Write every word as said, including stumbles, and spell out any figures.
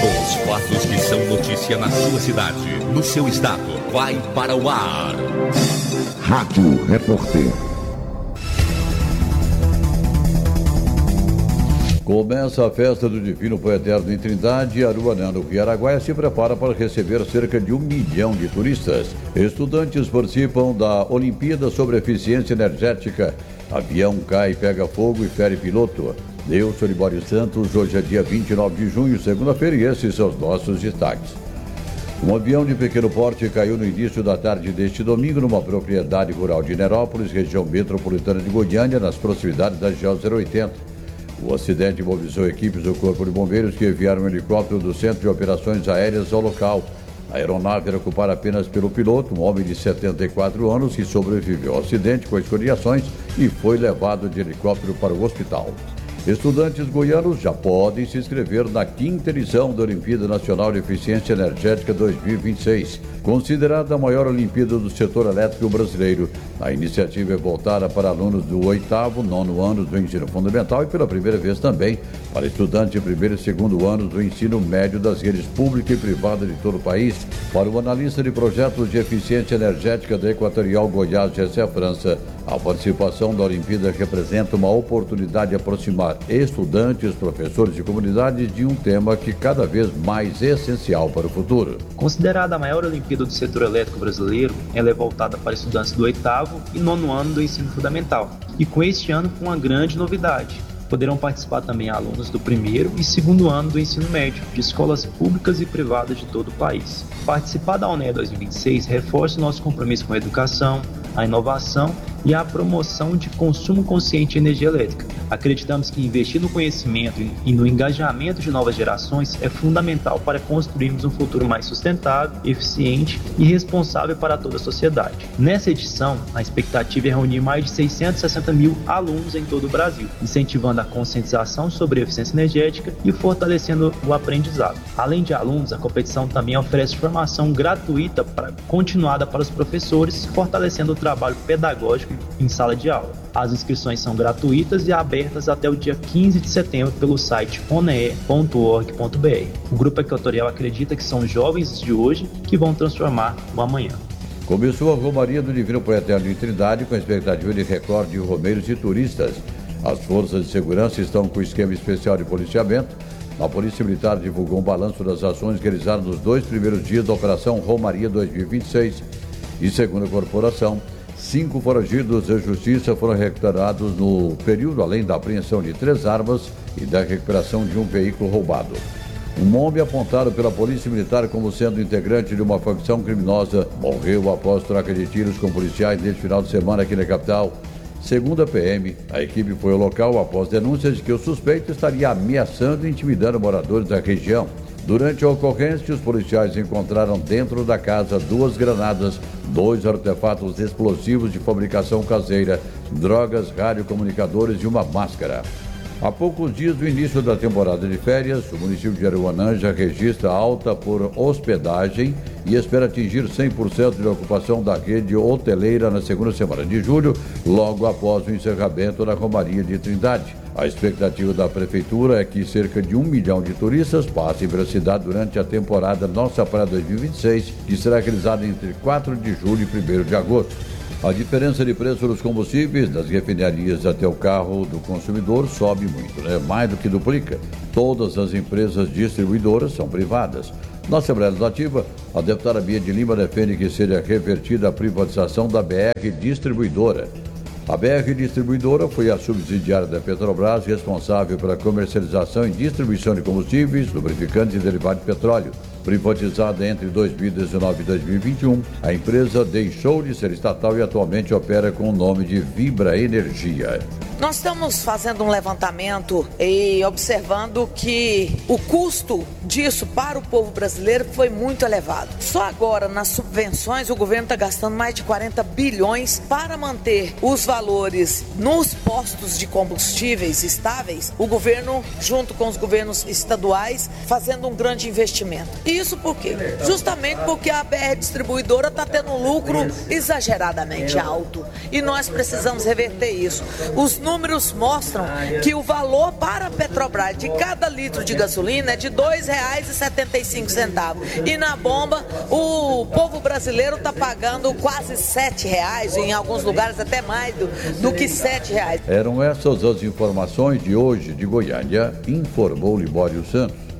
Os fatos que são notícia na sua cidade, no seu estado, vai para o ar. Rádio Repórter. Começa a festa do Divino Pai Eterno em Trindade e Aruanã, no Araguaia, se prepara para receber cerca de um milhão de turistas. Estudantes participam da Olimpíada sobre Eficiência Energética. Avião cai, pega fogo e fere piloto. Eu sou Libório Santos, hoje é dia vinte e nove de junho, segunda-feira, e esses são os nossos destaques. Um avião de pequeno porte caiu no início da tarde deste domingo numa propriedade rural de Nerópolis, região metropolitana de Goiânia, nas proximidades da G O zero oitenta. O acidente mobilizou equipes do Corpo de Bombeiros que enviaram um helicóptero do Centro de Operações Aéreas ao local. A aeronave era ocupada apenas pelo piloto, um homem de setenta e quatro anos, que sobreviveu ao acidente com escoriações e foi levado de helicóptero para o hospital. Estudantes goianos já podem se inscrever na quinta edição da Olimpíada Nacional de Eficiência Energética dois mil e vinte e seis, considerada a maior Olimpíada do setor elétrico brasileiro. A iniciativa é voltada para alunos do oitavo, nono anos do ensino fundamental e pela primeira vez também para estudantes de primeiro e segundo anos do ensino médio das redes pública e privada de todo o país. Para o analista de projetos de eficiência energética da Equatorial Goiás, Gessé França, a participação da Olimpíada representa uma oportunidade de aproximar estudantes, professores e comunidades de um tema que cada vez mais é essencial para o futuro. Considerada a maior Olimpíada do setor elétrico brasileiro, ela é voltada para estudantes do oitavo e nono ano do ensino fundamental. E com este ano, com uma grande novidade. Poderão participar também alunos do primeiro e segundo ano do ensino médio, de escolas públicas e privadas de todo o país. Participar da ONEA dois mil e vinte e seis reforça o nosso compromisso com a educação, a inovação e a promoção de consumo consciente de energia elétrica. Acreditamos que investir no conhecimento e no engajamento de novas gerações é fundamental para construirmos um futuro mais sustentável, eficiente e responsável para toda a sociedade. Nessa edição, a expectativa é reunir mais de seiscentos e sessenta mil alunos em todo o Brasil, incentivando a conscientização sobre a eficiência energética e fortalecendo o aprendizado. Além de alunos, a competição também oferece formação gratuita para, continuada para os professores, fortalecendo o trabalho pedagógico em sala de aula. As inscrições são gratuitas e abertas até o dia quinze de setembro pelo site onee ponto org ponto br. O Grupo Equatorial acredita que são jovens de hoje que vão transformar o amanhã. Começou a Romaria do Divino Pai Eterno em Trindade com a expectativa de recorde de romeiros e turistas. As forças de segurança estão com o esquema especial de policiamento. A Polícia Militar divulgou um balanço das ações realizadas nos dois primeiros dias da Operação Romaria dois mil e vinte e seis. E segundo a corporação, cinco foragidos da justiça foram recuperados no período, além da apreensão de três armas e da recuperação de um veículo roubado. Um homem apontado pela Polícia Militar como sendo integrante de uma facção criminosa morreu após troca de tiros com policiais neste final de semana aqui na capital. Segundo a P M, a equipe foi ao local após denúncias de que o suspeito estaria ameaçando e intimidando moradores da região. Durante a ocorrência, os policiais encontraram dentro da casa duas granadas, dois artefatos explosivos de fabricação caseira, drogas, radiocomunicadores e uma máscara. Há poucos dias do início da temporada de férias, o município de Aruanã já registra alta por hospedagem e espera atingir cem por cento de ocupação da rede hoteleira na segunda semana de julho, logo após o encerramento da Romaria de Trindade. A expectativa da Prefeitura é que cerca de um milhão de turistas passem pela cidade durante a temporada Nossa Praia dois mil e vinte e seis, que será realizada entre quatro de julho e primeiro de agosto. A diferença de preço dos combustíveis das refinarias até o carro do consumidor sobe muito, né? Mais do que duplica. Todas as empresas distribuidoras são privadas. Na Assembleia Legislativa, a deputada Bia de Lima defende que seja revertida a privatização da B R Distribuidora. A B R Distribuidora foi a subsidiária da Petrobras responsável pela comercialização e distribuição de combustíveis, lubrificantes e derivados de petróleo. Privatizada entre dois mil e dezenove e dois mil e vinte e um, a empresa deixou de ser estatal e atualmente opera com o nome de Vibra Energia. Nós estamos fazendo um levantamento e observando que o custo disso para o povo brasileiro foi muito elevado. Só agora, nas subvenções, o governo está gastando mais de quarenta bilhões para manter os valores nos postos de combustíveis estáveis. O governo, junto com os governos estaduais, fazendo um grande investimento. E isso por quê? Justamente porque a B R Distribuidora está tendo um lucro exageradamente alto e nós precisamos reverter isso. Os números mostram que o valor para a Petrobras de cada litro de gasolina é de dois reais e setenta e cinco centavos e na bomba o povo brasileiro está pagando quase sete reais, em alguns lugares até mais do, do que sete reais. Eram essas as informações de hoje de Goiânia, informou Libório Santos.